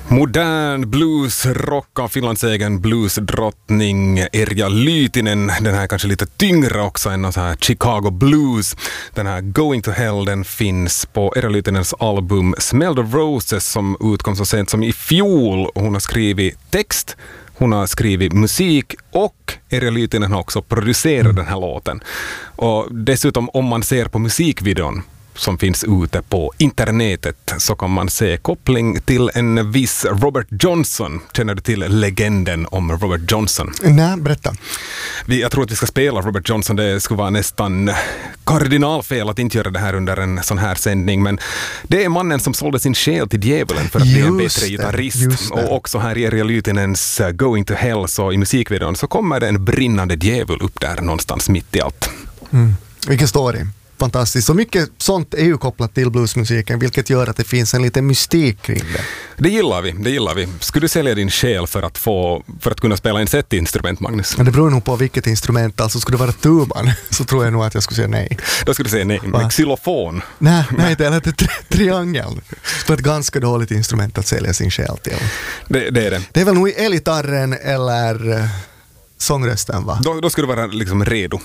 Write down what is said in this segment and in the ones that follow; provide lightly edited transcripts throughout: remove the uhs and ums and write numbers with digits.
Modern bluesrock av Finlands egen bluesdrottning Erja Lyytinen. Den här kanske lite tyngre också än någon så här Chicago Blues. Den här Going to Hell, den finns på Erja Lyytinens album Smell of Roses som utkom så sent som i fjol. Hon har skrivit text, hon har skrivit musik och Erja Lyytinen har också producerat den här låten. Och dessutom om man ser på musikvideon som finns ute på internetet så kan man se koppling till en viss Robert Johnson. Känner du till legenden om Robert Johnson? Nej, berätta. Jag tror att vi ska spela Robert Johnson. Det skulle vara nästan kardinalfel att inte göra det här under en sån här sändning. Men det är mannen som sålde sin själ till djävulen för att bli en bättre gitarrist. Och också här i Erja Lyytinens Going to Hell så i musikvideon så kommer det en brinnande djävul upp där någonstans mitt i allt. Vilken story. Fantastiskt. Så mycket sånt är ju kopplat till bluesmusiken, vilket gör att det finns en liten mystik kring det. Det gillar vi. Skulle du sälja din själ för att kunna spela en set-instrument, Magnus? Men det beror nog på vilket instrument. Alltså skulle det vara tuban så tror jag nog att jag skulle säga nej. Då skulle du säga nej. Men xylofon? Nej, det är lite triangel. Det är ett ganska dåligt instrument att sälja sin själ till. Det är det. Det är väl nog elgitarren eller sångrösten, va? Då skulle du vara liksom redo.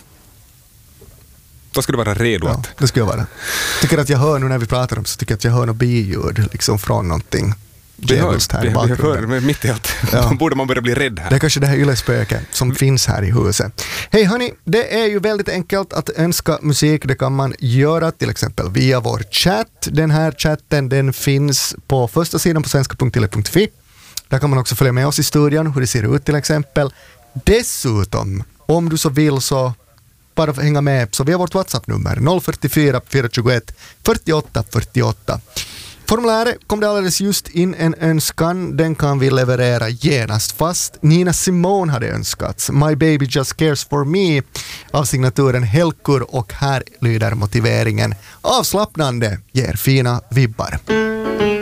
Då ska du vara redo att... det ska jag vara. Tycker att jag hör nu när vi pratar om så tycker jag att jag hör något biljud liksom från någonting. Vi hör mitt i allt. Då borde man börja bli rädd här. Det är kanske det här ylespöket som finns här i huset. Hej hörni, det är ju väldigt enkelt att önska musik. Det kan man göra till exempel via vår chatt. Den här chatten den finns på första sidan på svenska.tele.fi. Där kan man också följa med oss i studion hur det ser ut till exempel. Dessutom, om du så vill så bara hänga med, så vi har vårt WhatsApp-nummer 044 421 48 48. Formuläret kom det alldeles just in en önskan, den kan vi leverera genast fast. Nina Simone hade önskats My Baby Just Cares For Me av signaturen Helkur och här lyder motiveringen avslappnande, ger fina vibbar.